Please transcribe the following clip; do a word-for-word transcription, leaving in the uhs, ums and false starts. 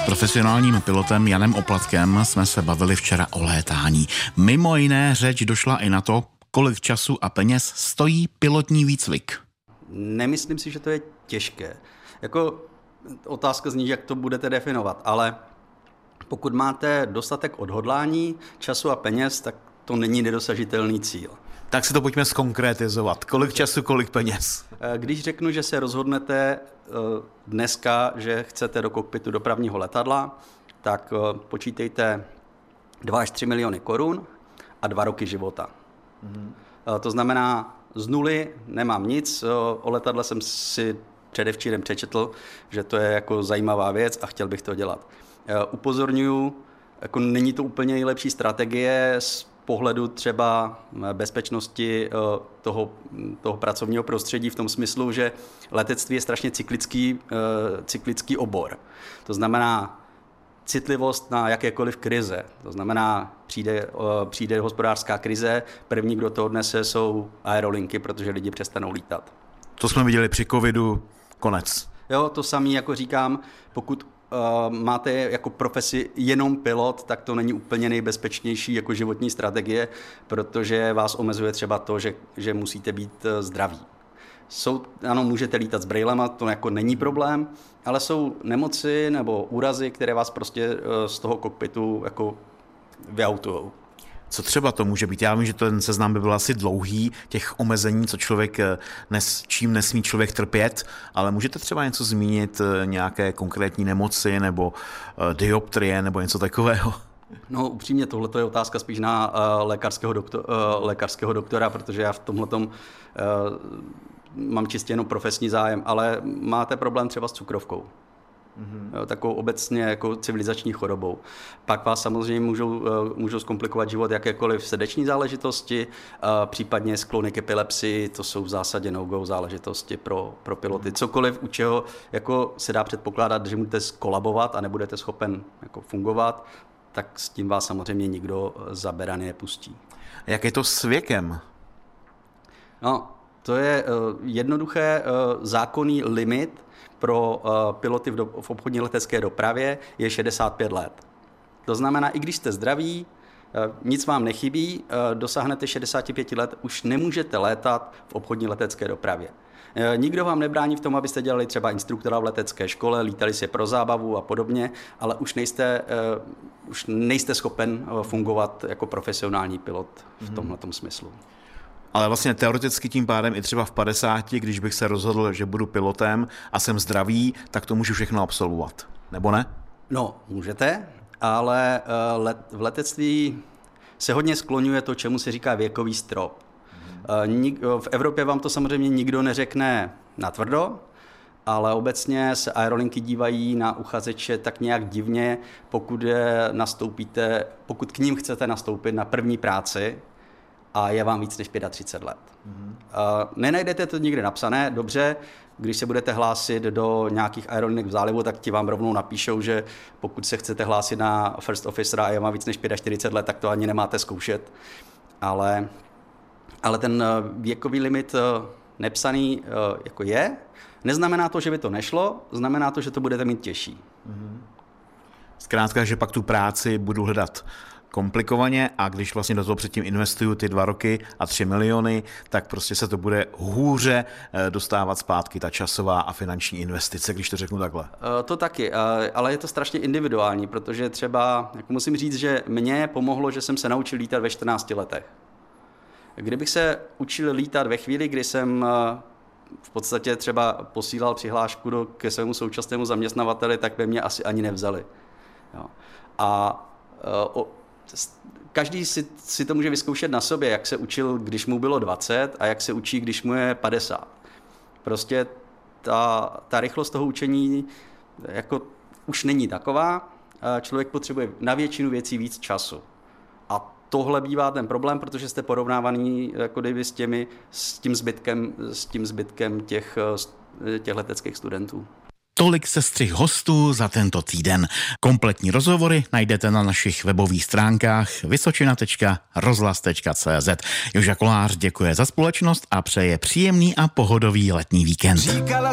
profesionálním pilotem Janem Oplatkem jsme se bavili včera o létání. Mimo jiné řeč došla i na to, kolik času a peněz stojí pilotní výcvik. Nemyslím si, že to je těžké. Jako otázka zní, jak to budete definovat, ale pokud máte dostatek odhodlání, času a peněz, tak to není nedosažitelný cíl. Tak si to pojďme zkonkretizovat. Kolik času, kolik peněz? Když řeknu, že se rozhodnete dneska, že chcete do kokpitu dopravního letadla, tak počítejte dva až tři miliony korun a dva roky života. Mm. To znamená, z nuly nemám nic, o letadle jsem si předevčírem přečetl, že to je jako zajímavá věc a chtěl bych to dělat. Upozorňuji, jako není to úplně nejlepší strategie z pohledu třeba bezpečnosti toho, toho pracovního prostředí v tom smyslu, že letectví je strašně cyklický, cyklický obor. To znamená citlivost na jakékoliv krize. To znamená, přijde, přijde hospodářská krize, první, kdo to odnese, jsou aerolinky, protože lidi přestanou lítat. To jsme viděli při covidu, konec. Jo, to samé, jako říkám, pokud uh, máte jako profesi jenom pilot, tak to není úplně nejbezpečnější jako životní strategie, protože vás omezuje třeba to, že, že musíte být uh, zdraví. Jsou, ano, můžete lítat s brejlema, to jako není problém, ale jsou nemoci nebo úrazy, které vás prostě uh, z toho kokpitu jako vyautujou. Co třeba to může být? Já vím, že ten seznam by byl asi dlouhý, těch omezení, co člověk, nes, čím nesmí člověk trpět, ale můžete třeba něco zmínit, nějaké konkrétní nemoci nebo uh, dioptrie nebo něco takového? No upřímně, tohle je otázka spíš na uh, lékařského, doktor, uh, lékařského doktora, protože já v tomhletom uh, mám čistě jenom profesní zájem, ale máte problém třeba s cukrovkou. Mm-hmm. Takovou obecně jako civilizační chorobou. Pak vás samozřejmě můžou, můžou zkomplikovat život jakékoliv srdeční záležitosti, případně sklony k epilepsii, to jsou v zásadě no-go záležitosti pro, pro piloty. Cokoliv, u čeho jako se dá předpokládat, že můžete skolabovat a nebudete schopen jako fungovat, tak s tím vás samozřejmě nikdo zaberaný nepustí. Jak je to s věkem? No, to je jednoduché zákonný limit pro uh, piloty v, do, v obchodní letecké dopravě je šedesát pět let. To znamená, i když jste zdraví, uh, nic vám nechybí, uh, dosáhnete šedesát pět let, už nemůžete létat v obchodní letecké dopravě. Uh, nikdo vám nebrání v tom, abyste dělali třeba instruktora v letecké škole, lítali si pro zábavu a podobně, ale už nejste, uh, už nejste schopen uh, fungovat jako profesionální pilot v mm-hmm. tomhletom smyslu. Ale vlastně teoreticky tím pádem i třeba v padesáti, když bych se rozhodl, že budu pilotem a jsem zdravý, tak to můžu všechno absolvovat, nebo ne? No, můžete, ale let, v letectví se hodně skloňuje to, čemu se říká věkový strop. Hmm. V Evropě vám to samozřejmě nikdo neřekne natvrdo, ale obecně se aerolinky dívají na uchazeče tak nějak divně, pokud nastoupíte, pokud k ním chcete nastoupit na první práci, a je vám víc než třicet pět let. Mm-hmm. Uh, nenajdete to nikde napsané, dobře, když se budete hlásit do nějakých aerolinek v zálivu, tak ti vám rovnou napíšou, že pokud se chcete hlásit na first officera a je vám víc než čtyřicet pět let, tak to ani nemáte zkoušet. Ale, ale ten věkový limit uh, nepsaný uh, jako je, neznamená to, že by to nešlo, znamená to, že to budete mít těžší. Mm-hmm. Zkrátka, že pak tu práci budu hledat komplikovaně a když vlastně do toho předtím investuju ty dva roky a tři miliony, tak prostě se to bude hůře dostávat zpátky ta časová a finanční investice, když to řeknu takhle. To taky, ale je to strašně individuální, protože třeba, jako musím říct, že mně pomohlo, že jsem se naučil lítat ve čtrnácti letech. Kdybych se učil lítat ve chvíli, kdy jsem v podstatě třeba posílal přihlášku do, ke svému současnému zaměstnavateli, tak by mě asi ani nevzali. Jo. A o, každý si, si to může vyzkoušet na sobě, jak se učil, když mu bylo dvacet a jak se učí, když mu je padesát. Prostě ta, ta rychlost toho učení jako už není taková. Člověk potřebuje na většinu věcí víc času. A tohle bývá ten problém, protože jste porovnávaný jako kdyby s, těmi, s tím zbytkem, s tím zbytkem těch, těch leteckých studentů. Tolik sestřih hostů za tento týden. Kompletní rozhovory najdete na našich webových stránkách vysočina tečka rozhlas tečka cé zet. Joža Kolář děkuje za společnost a přeje příjemný a pohodový letní víkend.